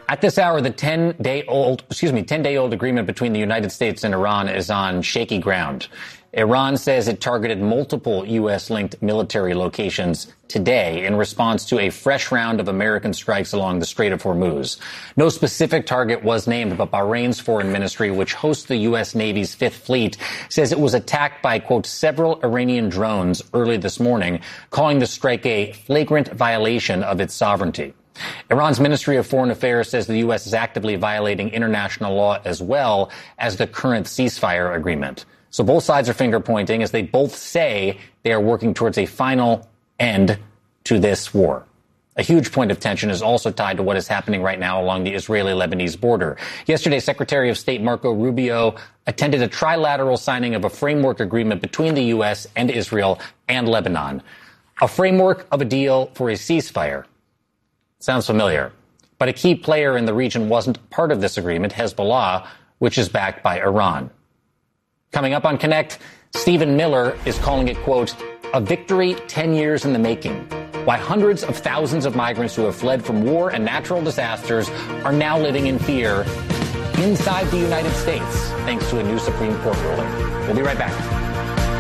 At this hour, the 10-day-old agreement between the United States and Iran is on shaky ground. Iran says it targeted multiple U.S.-linked military locations today in response to a fresh round of American strikes along the Strait of Hormuz. No specific target was named, but Bahrain's foreign ministry, which hosts the U.S. Navy's Fifth Fleet, says it was attacked by, quote, several Iranian drones early this morning, calling the strike a flagrant violation of its sovereignty. Iran's Ministry of Foreign Affairs says the U.S. is actively violating international law as well as the current ceasefire agreement. So both sides are finger-pointing as they both say they are working towards a final end to this war. A huge point of tension is also tied to what is happening right now along the Israeli-Lebanese border. Yesterday, Secretary of State Marco Rubio attended a trilateral signing of a framework agreement between the U.S. and Israel and Lebanon. A framework of a deal for a ceasefire. Sounds familiar. But a key player in the region wasn't part of this agreement, Hezbollah, which is backed by Iran. Coming up on Connect, Stephen Miller is calling it, quote, a victory 10 years in the making. Why hundreds of thousands of migrants who have fled from war and natural disasters are now living in fear inside the United States, thanks to a new Supreme Court ruling. We'll be right back.